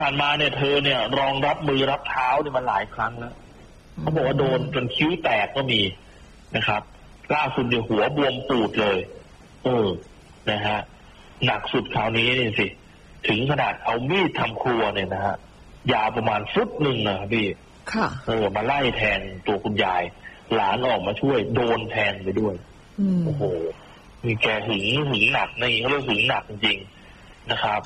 ผ่านมาเนี่ยเธอเนี่ยรองรับมือรับเท้าเนี่ยมาหลายครั้งแล้วเขาบอกว่าโดนจนคิ้วแตกก็มีนะครับล่าสุดเนี่ยหัวบวมปูดเลยนะฮะหนักสุดคราวนี้เนี่ยสิถึงขนาดเอามีดทำครัวเนี่ยนะฮะยาวประมาณฟุตหนึ่งนะครับพี่ค่ะมาไล่แทงตัวคุณยายหลานออกมาช่วยโดนแทงไปด้วยโอ้โหมีแกหึงหนักนี่เขาเรียกหึงหนักจริงๆนะครับ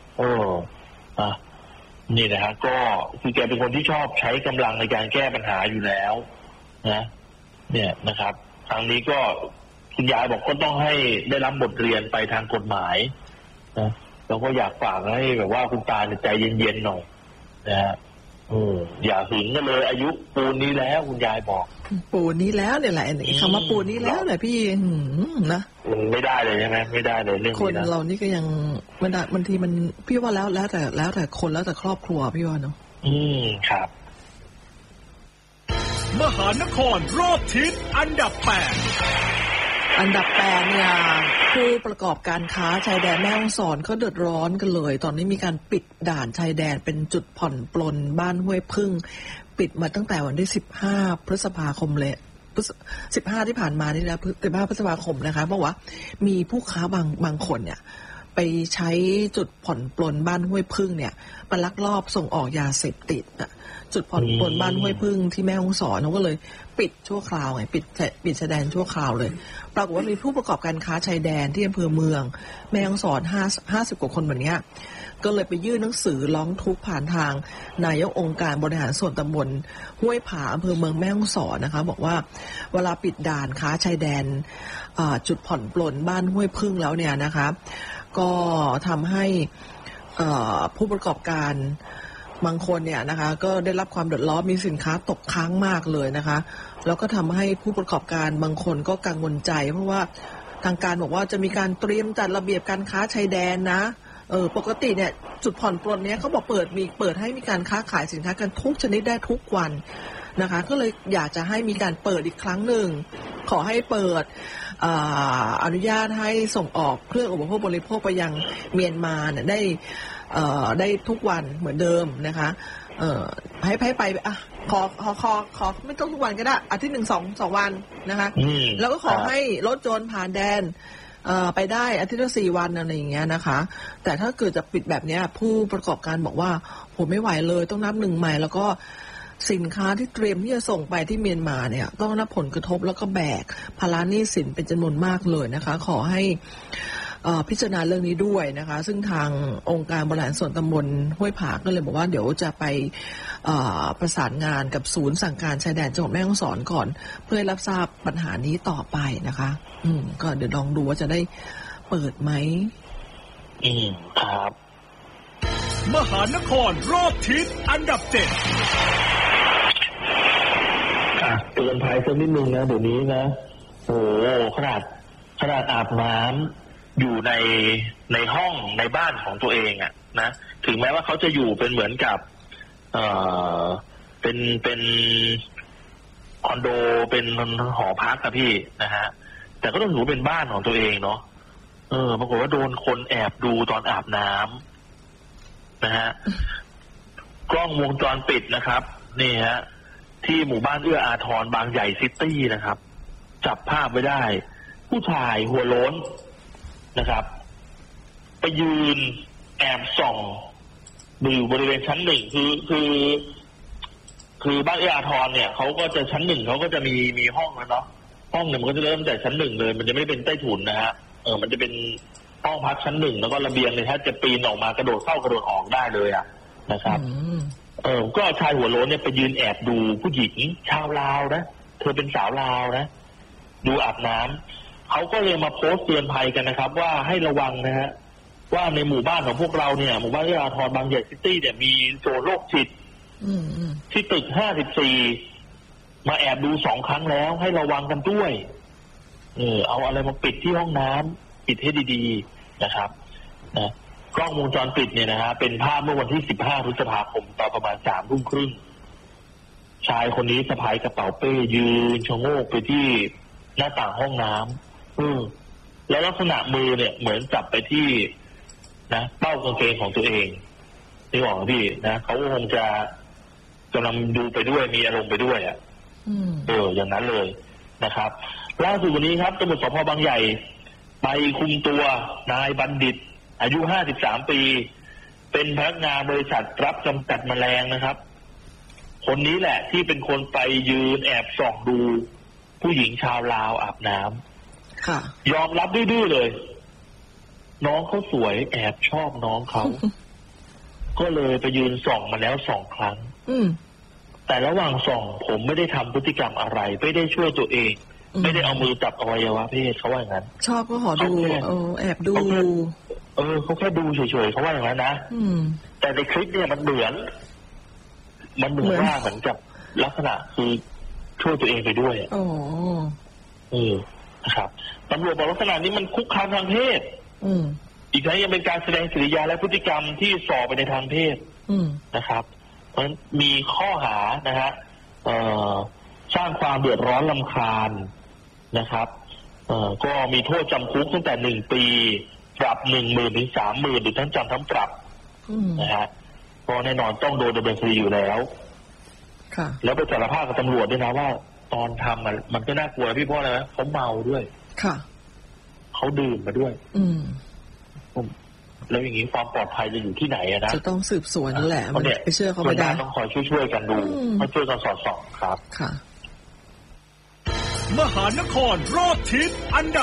นี่นะฮะก็คือแกเป็นคนที่ชอบใช้กำลังในการแก้ปัญหาอยู่แล้วนะเนี่ยนะครับครั้งนี้ก็คุณยายบอกก็ต้องให้ได้รับบทเรียนไปทางกฎหมายนะแล้วก็อยากฝากให้แบบว่าคุณตาใจเย็นๆหน่อยนะฮะอย่าหึงกันเลยอายุปูนนี้แล้วคุณยายบอกปูนนี้แล้วเนี่ยแหละคำว่าปูนนี้แล้วเนี่ยพี่นะไม่ได้เลยใช่ไหมไม่ได้เลยเรื่องนี้คนเรานี่ก็ยังมันบางทีมันพี่ว่าแล้วแต่คนแล้วแต่ครอบครัวพี่ว่าเนาะครับมหานครรอบทิศอันดับ 8 เนี่ยผู้ประกอบการค้าชายแดนแม่ฮ่องสอนเขาเดือดร้อนกันเลยตอนนี้มีการปิดด่านชายแดนเป็นจุดผ่อนปลนบ้านห้วยพึ่งปิดมาตั้งแต่วันที่15พฤษภาคมเลย15ที่ผ่านมานี่แล้ว15พฤษภาคมนะคะบอกว่ามีผู้ค้าบางคนเนี่ยไปใช้จุดผ่อนปลนบ้านห้วยพึ่งเนี่ยมาลักลอบส่งออกยาเสพติดจุดผ่อนปลนบ้านห้วยพึ่งที่แม่ฮ่องสอนเขาก็เลยปิดชั่วคราวไงปิดชายแดนชั่วคราวเลยปรากฏว่ามีผู้ประกอบการค้าชายแดนที่อำเภอเมืองแม่ฮ่องสอน50กว่าคนแบบนี้ก็เลยไปยื่นหนังสือร้องทุกข์ผ่านทางนายกองค์การบริหารส่วนตำบลห้วยผาอำเภอเมืองแม่ฮ่องสอนนะคะบอกว่าเวลาปิดด่านค้าชายแดนจุดผ่อนปลนบ้านห้วยพึ่งแล้วเนี่ยนะคะก็ทำให้ผู้ประกอบการบางคนเนี่ยนะคะก็ได้รับความเดือดร้อนมีสินค้าตกค้างมากเลยนะคะแล้วก็ทำให้ผู้ประกอบการบางคนก็กังวลใจเพราะว่าทางการบอกว่าจะมีการเตรียมจัดระเบียบการค้าชายแดนนะปกติเนี่ยจุดผ่อนปลนเนี้ยเขาบอกเปิดให้มีการค้าขายสินค้ากันทุกชนิดได้ทุกวันนะคะก็เลยอยากจะให้มีการเปิดอีกครั้งหนึ่งขอให้เปิดอนุญาตให้ส่งออกเครื่องอุปโภคบริโภคไปยังเมียนมาเนี่ยได้ทุกวันเหมือนเดิมนะคะให้ไปขอไม่ต้องทุกวันก็ได้อาทิตย์1-2 วันนะคะแล้วก็ขอให้รถโจรผ่านแดนไปได้อาทิตย์ละ4 วันอะไรอย่างเงี้ยนะคะแต่ถ้าเกิดจะปิดแบบนี้ผู้ประกอบการบอกว่าโหไม่ไหวเลยต้องนับหนึ่งใหม่แล้วก็สินค้าที่เตรียมที่จะส่งไปที่เมียนมาเนี่ยต้องรับผลกระทบแล้วก็แบกภาระหนี้สินเป็นจำนวนมากเลยนะคะขอให้พิจารณาเรื่องนี้ด้วยนะคะซึ่งทางองค์การบริหารส่วนตำบลห้วยผาก็เลยบอกว่าเดี๋ยวจะไปประสานงานกับศูนย์สั่งการชายแดนจังหวัดแม่ฮ่องสอนก่อนเพื่อรับทราบปัญหานี้ต่อไปนะคะก็เดี๋ยวลองดูว่าจะได้เปิดไหมครับมหานครรอบทิศอันดับ 7 เตือนภัยสักนิดนึงนะเดี๋ยวนี้นะโอ้ขนาดอาบน้ำอยู่ในห้องในบ้านของตัวเองอะนะถึงแม้ว่าเขาจะอยู่เป็นเหมือนกับเป็นคอนโดเป็นหอพักอะพี่นะฮะแต่ก็ต้องถือเป็นบ้านของตัวเองเนาะปรากฏว่าโดนคนแอบดูตอนอาบน้ำนะฮะกล้องวงจรปิดนะครับนี่ฮะที่หมู่บ้านเอื้ออาทรบางใหญ่ซิตี้นะครับจับภาพไว้ได้ผู้ชายหัวโล้นนะครับไปยืนแอบส่องอยู่บริเวณชั้น 1คือบ้านเอื้ออาทรเนี่ยเขาก็จะชั้น 1เขาก็จะมีห้องแล้วเนาะห้องเนี่ยมันก็จะเริ่มจากชั้น 1เลยมันจะไม่เป็นใต้ถุนนะฮะมันจะเป็นห้องพักชั้น 1แล้วก็ระเบียงเนี่ยถ้าจะปีนออกมากระโดดเข้ากระโดดออกได้เลยอ่ะนะครับก็ชายหัวโล้นเนี่ยไปยืนแอบดูผู้หญิงชาวลาวนะเธอเป็นสาวลาวนะดูอาบน้ำเขาก็เลยมาโพสต์เตือนภัยกันนะครับว่าให้ระวังนะฮะว่าในหมู่บ้านของพวกเราเนี่ยหมู่บ้านเอื้ออาทรบางใหญ่ซิตี้เนี่ยมีโจรโรคจิตที่ตึก54มาแอบดู2 ครั้งแล้วให้ระวังกันด้วยเอาอะไรมาปิดที่ห้องน้ำปิดให้ดีๆนะครับนะกล้องวงจรปิดเนี่ยนะฮะเป็นภาพเมื่อวันที่15พฤษภาคมตอนประมาณ 3:30 น.ชายคนนี้สะพายกระเป๋าเป้ยืนชะโงกไปที่หน้าต่างห้องน้ำแล้วลักษณะมือเนี่ยเหมือนจับไปที่นะเป้ากางเกงของตัวเองที่บอกพี่นะเขาคงจะกำลังดูไปด้วยมีอารมณ์ไปด้วยอ่ะอย่างนั้นเลยนะครับล่าสุดวันนี้ครับตำรวจสพ.บางใหญ่ไปคุมตัวนายบัณฑิตอายุ53 ปีเป็นพนักงานบริษัทรับกำจัดแมลงนะครับคนนี้แหละที่เป็นคนไปยืนแอบส่องดูผู้หญิงชาวลาวอาบน้ำยอมรับดื้อๆเลยน้องเขาสวยแอบชอบน้องเขา ก็เลยไปยืนส่องมาแล้ว2 ครั้งแต่ระหว่างส่องผมไม่ได้ทำพฤติกรรมอะไรไม่ได้ช่วยตัวเองไม่ได้เอามือจับอวัยวะเพศเขาว่าอย่างนั้นชอบก็ขอดูแอบดูเขาแค่ดูเฉยๆเขาว่าอย่างนั้นนะแต่ในคลิปเนี่ยมันเหมือนว่าเหมือนกับลักษณะคือช่วยตัวเองไปด้วยนะครับตำรวจบอกลักษณะนี้มันคุกคามทางเพศอีกทั้งยังเป็นการแสดงกิริยาและพฤติกรรมที่ส่อไปในทางเพศนะครับเพราะฉะนั้นมีข้อหานะฮะสร้างความเดือดร้อนรำคาญนะครับก็มีโทษจำคุกตั้งแต่1 ปีปรับ 10,000 ถึง 30,000 หรือทั้งจำทั้งปรับนะฮะก็แน่นอนต้องโดนดำเนินคดีอยู่แล้วแล้วไปสารภาพกับตำรวจด้วยนะว่าตอนทำมันก็น่ากลัวพี่เพราะอะไรนะเขาเมาด้วยเขาดื่มมาด้วยแล้วอย่างนี้ความปลอดภัยจะอยู่ที่ไหนนะจะต้องสืบสวนนั่นแหละมันไปเชื่อเขาไม่ได้ต้องคอยช่วยกันดูมาช่วยกันสอดส่องครับมหานครรอบทิศอันดับ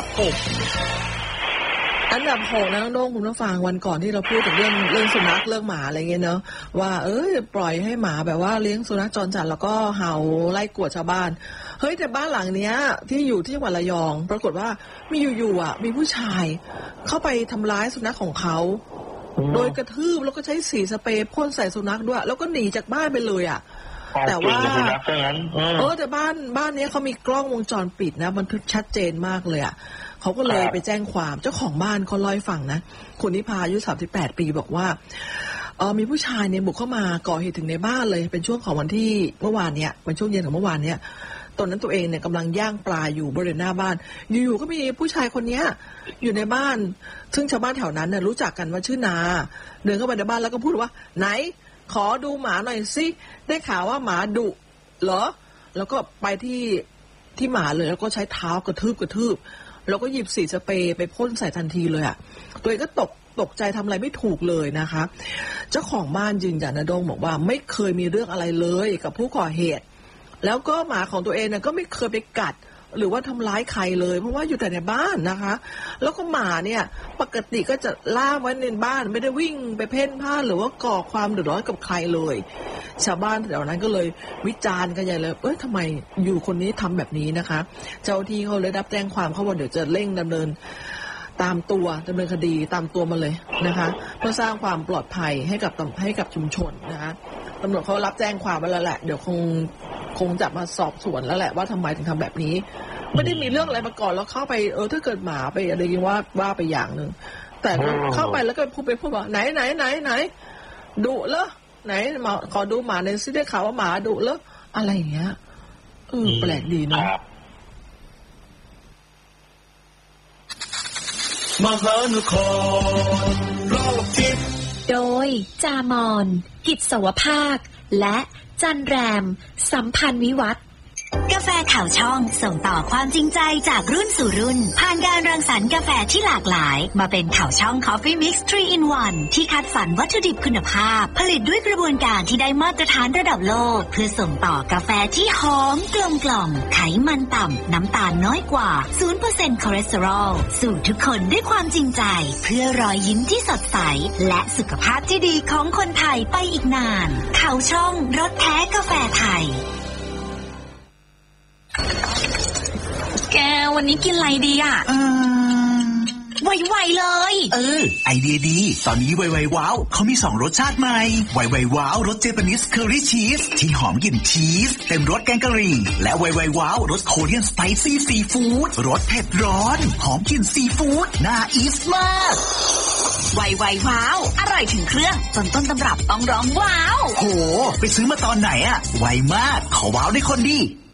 6 นะน้องโด่งคุณผู้ฟังวันก่อนที่เราพูดถึงเรื่องสุนัขเรื่องหมาอะไรเงี้ยเนาะว่าปล่อยให้หมาแบบว่าเลี้ยงสุนัขจรจัดแล้วก็เห่าไล่กวดชาวบ้านเฮ้ยแต่บ้านหลังเนี้ยที่อยู่ที่จังหวัดระยองปรากฏว่ามีอยู่ๆมีผู้ชายเข้าไปทำร้ายสุนัขของเขาโดยกระทืบแล้วก็ใช้สีสเปรย์พ่นใส่สุนัขด้วยแล้วก็หนีจากบ้านไปเลยแต่ว่าแต่บ้านนี้เขามีกล้องวงจรปิดนะบันทึกชัดเจนมากเลยเขาก็เลยไปแจ้งความเจ้าของบ้านเขาเล่าให้ฟังนะคุณนิพาอายุ38 ปีบอกว่ามีผู้ชายเนี่ยบุกเข้ามาก่อเหตุถึงในบ้านเลยเป็นช่วงของวันที่เมื่อวานเนี่ยเป็นช่วงเย็นของเมื่อวานเนี่ยตอนนั้นตัวเองเนี่ยกำลังย่างปลาอยู่บริเวณหน้าบ้านอยู่ๆก็มีผู้ชายคนนี้อยู่ในบ้านซึ่งชาวบ้านแถวนั้นเนี่ยรู้จักกันว่าชื่อนาเดินเข้าไปในบ้านแล้วก็พูดว่าไหนขอดูหมาหน่อยสิได้ข่าวว่าหมาดุเหรอแล้วก็ไปที่หมาเลยแล้วก็ใช้เท้ากระทืบแล้วก็หยิบสีสเปรย์ไปพ่นใส่ทันทีเลยตัวเองก็ตกใจทำอะไรไม่ถูกเลยนะคะเจ้าของบ้านยืนยันนะโด่งบอกว่าไม่เคยมีเรื่องอะไรเลยกับผู้ก่อเหตุแล้วก็หมาของตัวเองเนี่ยก็ไม่เคยไปกัดหรือว่าทำร้ายใครเลยเพราะว่าอยู่แต่ในบ้านนะคะแล้วก็หมาเนี่ยปกติก็จะล่ามไว้ในบ้านไม่ได้วิ่งไปเพ่นพ่านหรือว่าก่อความเดือดร้อนกับใครเลยชาวบ้านแถวนั้นก็เลยวิจารณ์กันใหญ่เลยทำไมอยู่คนนี้ทำแบบนี้นะคะเจ้าที่เขาเลยรับแจ้งความเขาบอกเดี๋ยวจะเร่งดำเนินคดีตามตัวมาเลยนะคะเพื่อสร้างความปลอดภัยให้กับชุมชนนะคะตำรวจเขารับแจ้งความไว้แล้วแหละเดี๋ยวคงจับมาสอบสวนแล้วแหละว่าทำไมถึงทำแบบนี้ไม่ได้มีเรื่องอะไรมาก่อนแล้วเข้าไปถ้าเกิดหมาไปอะไรยิ่งว่าไปอย่างนึงแต่เข้าไปแล้วก็พูดว่าไหนดุเหรอไหนมาขอดูหมาในซิได้ข่าวว่าหมาดุเหรออะไรอย่างเงี้ยแปลกดีเนาะมหานครรอบทิศโดยจามอนกิจสวภาคและจันแรมสัมพันธ์วิวัฒน์กาแฟข่าวช่องส่งต่อความจริงใจจากรุ่นสู่รุ่นผ่านการรังสรรค์กาแฟที่หลากหลายมาเป็นข่าวช่อง Coffee Mix 3 in 1ที่คัดสรรวัตถุดิบคุณภาพผลิตด้วยกระบวนการที่ได้มาตรฐานระดับโลกเพื่อส่งต่อกาแฟที่หอมกลมกล่อมไขมันต่ำน้ำตาลน้อยกว่า 0% คอเลสเตอรอลสู่ทุกคนด้วยความจริงใจเพื่อรอยยิ้มที่สดใสและสุขภาพที่ดีของคนไทยไปอีกนานข่าวช่องรสแท้กาแฟไทยแกวันนี้กินอะไรดีไวๆเลยไอเดียดีตอนนี้ไวๆว้าวเขามี2รสชาติใหม่ไวๆว้าวรสเจแปนิสเคอรี่ชีสที่หอมกลิ่นชีสเต็มรสแกงกะหรี่และไวๆว้าวรสโคเรียนสไปซี่ซีฟู้ดรสเผ็ดร้อนหอมกลิ่นซีฟู้ดน่าอีสมากไวๆว้าวอร่อยถึงเครื่องจนต้นตำรับต้องร้องว้าวโหไปซื้อมาตอนไหนไวมากขอว้าวได้คนดี